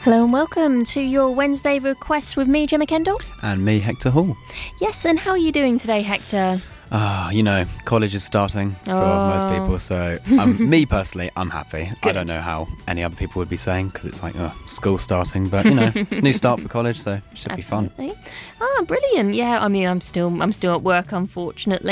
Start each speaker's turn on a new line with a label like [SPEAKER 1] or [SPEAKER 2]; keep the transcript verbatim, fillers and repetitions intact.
[SPEAKER 1] Hello and welcome to your Wednesday request with me, Gemma Kendall.
[SPEAKER 2] And me, Hector Hall.
[SPEAKER 1] Yes, and how are you doing today, Hector?
[SPEAKER 2] Ah, you know, college is starting for
[SPEAKER 1] Oh.
[SPEAKER 2] most people, so um, me personally, I'm happy. I
[SPEAKER 1] Good.
[SPEAKER 2] don't know how any other people would be saying, because it's like, oh, school starting, but, you know, new start for college, so it should be fun.
[SPEAKER 1] Definitely. Ah, brilliant. Yeah, I mean, I'm still I'm still at work, unfortunately.